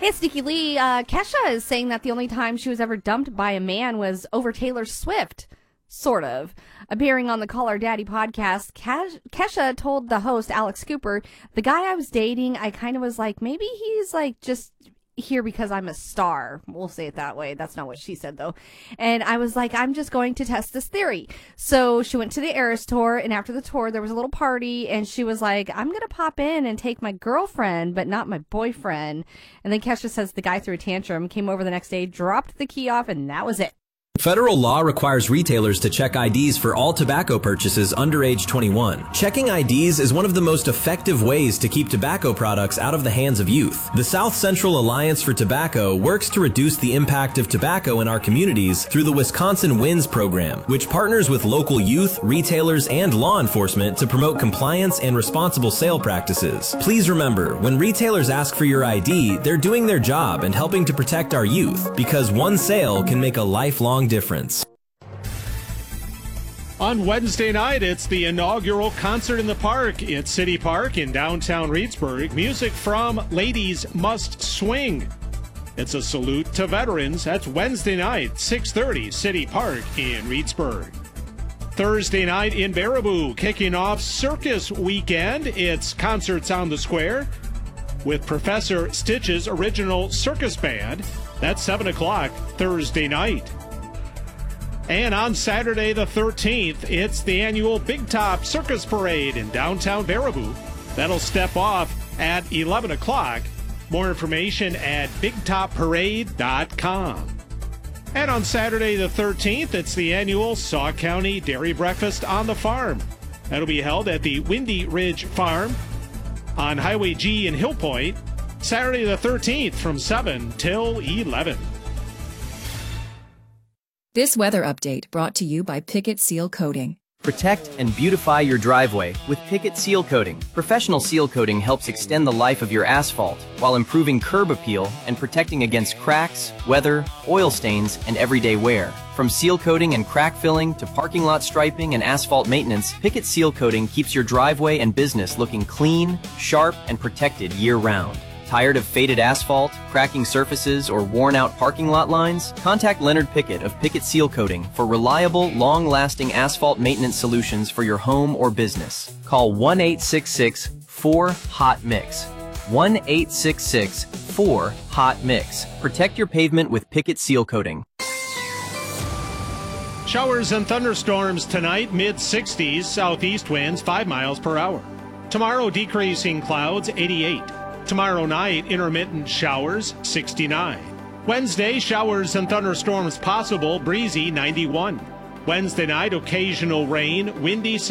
Hey, Sneaky Lee, Kesha is saying that the only time she was ever dumped by a man was over Taylor Swift. Sort of. Appearing on the Call Her Daddy podcast, Kesha told the host, Alex Cooper, the guy I was dating, I kind of was like, maybe he's like just here because I'm a star. We'll say it that way. That's not what she said, though. And I was like, I'm just going to test this theory. So she went to the Eras tour, and after the tour, there was a little party, and she was like, I'm going to pop in and take my girlfriend, but not my boyfriend. And then Kesha says the guy threw a tantrum, came over the next day, dropped the key off, and that was it. Federal law requires retailers to check IDs for all tobacco purchases under age 21. Checking IDs is one of the most effective ways to keep tobacco products out of the hands of youth. The South Central Alliance for Tobacco works to reduce the impact of tobacco in our communities through the Wisconsin WINS program, which partners with local youth, retailers, and law enforcement to promote compliance and responsible sale practices. Please remember, when retailers ask for your ID, they're doing their job and helping to protect our youth, because one sale can make a lifelong difference. On Wednesday night, it's the inaugural concert in the park at City Park in downtown Reedsburg. Music from Ladies Must Swing. It's a salute to veterans. That's Wednesday night, 6:30, City Park in Reedsburg. Thursday night in Baraboo, kicking off Circus Weekend. It's Concerts on the Square with Professor Stitch's original circus band. That's 7 o'clock Thursday night. And on Saturday the 13th, it's the annual Big Top Circus Parade in downtown Baraboo. That'll step off at 11 o'clock. More information at bigtopparade.com. And on Saturday the 13th, it's the annual Saw County Dairy Breakfast on the Farm. That'll be held at the Windy Ridge Farm on Highway G in Hill Point, Saturday the 13th from 7 till 11. This weather update brought to you by Picket Seal Coating. Protect and beautify your driveway with Picket Seal Coating. Professional seal coating helps extend the life of your asphalt while improving curb appeal and protecting against cracks, weather, oil stains, and everyday wear. From seal coating and crack filling to parking lot striping and asphalt maintenance, Picket Seal Coating keeps your driveway and business looking clean, sharp, and protected year-round. Tired of faded asphalt, cracking surfaces, or worn-out parking lot lines? Contact Leonard Pickett of Pickett Seal Coating for reliable, long-lasting asphalt maintenance solutions for your home or business. Call 1-866-4-HOT-MIX. 1-866-4-HOT-MIX. Protect your pavement with Pickett Seal Coating. Showers and thunderstorms tonight, mid-60s, southeast winds 5 miles per hour. Tomorrow, decreasing clouds, 88. Tomorrow night, intermittent showers, 69. Wednesday, showers and thunderstorms possible, breezy, 91. Wednesday night, occasional rain, windy,